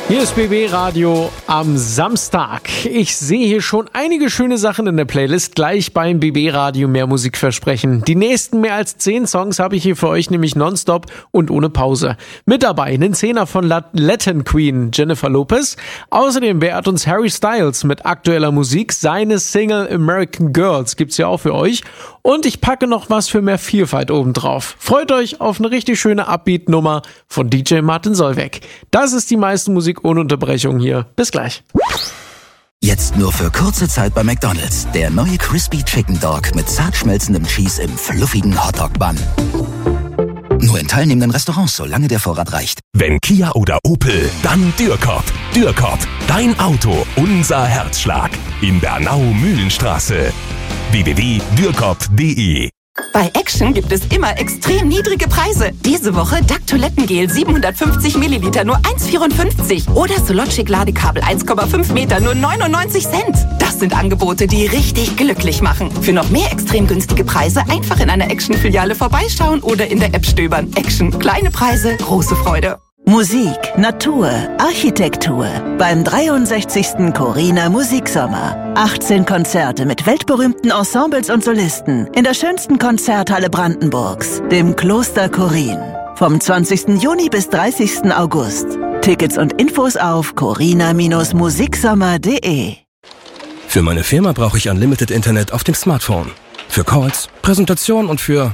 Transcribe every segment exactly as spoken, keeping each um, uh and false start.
Hier ist B B Radio am Samstag. Ich sehe hier schon einige schöne Sachen in der Playlist. Gleich beim B B Radio mehr Musik versprechen. Die nächsten mehr als zehn Songs habe ich hier für euch nämlich nonstop und ohne Pause. Mit dabei einen Zehner von Latin Queen Jennifer Lopez. Außerdem beehrt uns Harry Styles mit aktueller Musik. Seine Single American Girls gibt's ja auch für euch. Und ich packe noch was für mehr Vielfalt obendrauf. Freut euch auf eine richtig schöne Upbeat-Nummer von D J Martin Solveig. Das ist die meiste Musik ohne Unterbrechung hier. Bis gleich. Jetzt nur für kurze Zeit bei McDonald's. Der neue Crispy Chicken Dog mit zart schmelzendem Cheese im fluffigen Hotdog-Bun. Nur in teilnehmenden Restaurants, solange der Vorrat reicht. Wenn Kia oder Opel, dann Dürkop. Dürkop, dein Auto, unser Herzschlag. In Bernau-Mühlenstraße. w w w punkt dürkop punkt d e. Bei Action gibt es immer extrem niedrige Preise. Diese Woche Duck Toilettengel siebenhundertfünfzig Milliliter nur eins Komma vierundfünfzig oder Sologic Ladekabel eins Komma fünf Meter nur neunundneunzig Cent. Das sind Angebote, die richtig glücklich machen. Für noch mehr extrem günstige Preise einfach in einer Action-Filiale vorbeischauen oder in der App stöbern. Action, kleine Preise, große Freude. Musik, Natur, Architektur beim dreiundsechzigsten Corina Musiksommer. achtzehn Konzerte mit weltberühmten Ensembles und Solisten in der schönsten Konzerthalle Brandenburgs, dem Kloster Korin. Vom zwanzigsten Juni bis dreißigsten August. Tickets und Infos auf corina musiksommer punkt d e. Für meine Firma brauche ich Unlimited Internet auf dem Smartphone. Für Calls, Präsentation und für...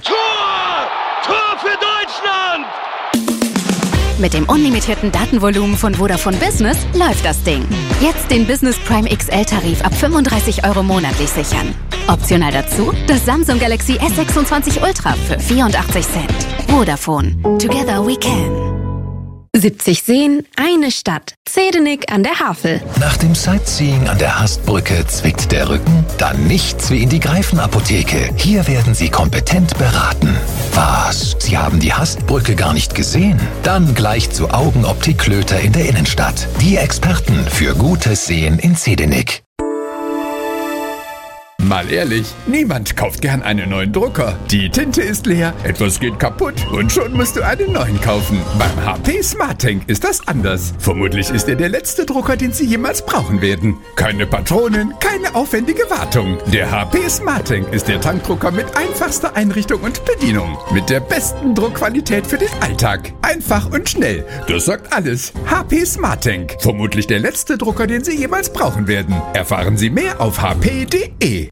Mit dem unlimitierten Datenvolumen von Vodafone Business läuft das Ding. Jetzt den Business Prime X L-Tarif ab fünfunddreißig Euro monatlich sichern. Optional dazu das Samsung Galaxy S sechsundzwanzig Ultra für vierundachtzig Cent. Vodafone. Together we can. siebzig Seen, eine Stadt. Zedenik an der Havel. Nach dem Sightseeing an der Hastbrücke zwickt der Rücken? Dann nichts wie in die Greifenapotheke. Hier werden Sie kompetent beraten. Was? Sie haben die Hastbrücke gar nicht gesehen? Dann gleich zu Augenoptik Klöter in der Innenstadt. Die Experten für gutes Sehen in Zedenik. Mal ehrlich, niemand kauft gern einen neuen Drucker. Die Tinte ist leer, etwas geht kaputt und schon musst du einen neuen kaufen. Beim H P SmartTank ist das anders. Vermutlich ist er der letzte Drucker, den Sie jemals brauchen werden. Keine Patronen, keine aufwendige Wartung. Der H P SmartTank ist der Tankdrucker mit einfachster Einrichtung und Bedienung. Mit der besten Druckqualität für den Alltag. Einfach und schnell. Das sagt alles. H P SmartTank. Vermutlich der letzte Drucker, den Sie jemals brauchen werden. Erfahren Sie mehr auf h p punkt d e.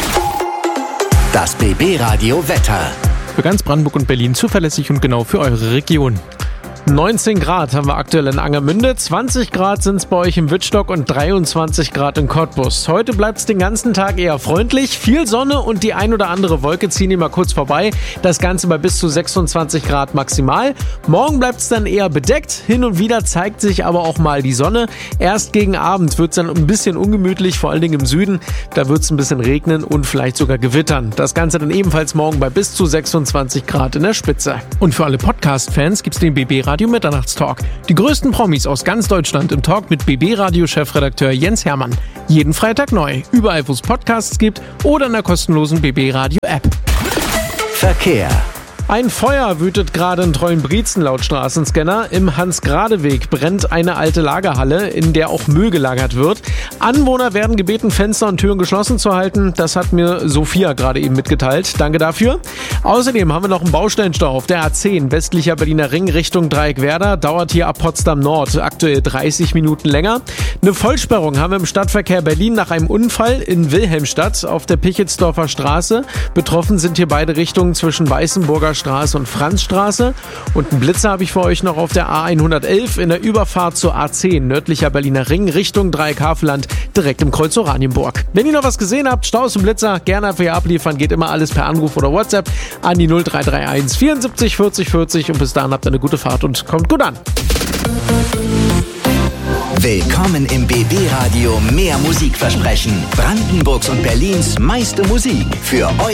Das B B Radio Wetter. Für ganz Brandenburg und Berlin zuverlässig und genau für eure Region. neunzehn Grad haben wir aktuell in Angermünde, zwanzig Grad sind es bei euch im Wittstock und dreiundzwanzig Grad in Cottbus. Heute bleibt es den ganzen Tag eher freundlich, viel Sonne und die ein oder andere Wolke ziehen hier mal kurz vorbei. Das Ganze bei bis zu sechsundzwanzig Grad maximal. Morgen bleibt es dann eher bedeckt, hin und wieder zeigt sich aber auch mal die Sonne. Erst gegen Abend wird es dann ein bisschen ungemütlich, vor allen Dingen im Süden. Da wird es ein bisschen regnen und vielleicht sogar gewittern. Das Ganze dann ebenfalls morgen bei bis zu sechsundzwanzig Grad in der Spitze. Und für alle Podcast-Fans gibt es den B B Radio Mitternachtstalk. Die größten Promis aus ganz Deutschland im Talk mit B B Radio-Chefredakteur Jens Hermann. Jeden Freitag neu. Überall, wo es Podcasts gibt oder in der kostenlosen B B Radio App. Verkehr. Ein Feuer wütet gerade in Treuenbrietzen laut Straßenscanner. Im Hans-Grade-Weg brennt eine alte Lagerhalle, in der auch Müll gelagert wird. Anwohner werden gebeten, Fenster und Türen geschlossen zu halten. Das hat mir Sophia gerade eben mitgeteilt. Danke dafür. Außerdem haben wir noch einen Baustellenstau auf der A zehn, westlicher Berliner Ring Richtung Dreieckwerder. Dauert hier ab Potsdam Nord aktuell dreißig Minuten länger. Eine Vollsperrung haben wir im Stadtverkehr Berlin nach einem Unfall in Wilhelmstadt auf der Pichetsdorfer Straße. Betroffen sind hier beide Richtungen zwischen Weißenburger Straße und Franzstraße. Und einen Blitzer habe ich für euch noch auf der A hundertelf in der Überfahrt zur A zehn, nördlicher Berliner Ring, Richtung Dreieck-Havelland, direkt im Kreuz Oranienburg. Wenn ihr noch was gesehen habt, Staus und Blitzer, gerne einfach hier abliefern, geht immer alles per Anruf oder WhatsApp an die null drei drei eins vierundsiebzig vierzig vierzig und bis dahin habt ihr eine gute Fahrt und kommt gut an. Willkommen im B B Radio mehr Musikversprechen. Brandenburgs und Berlins meiste Musik für euch.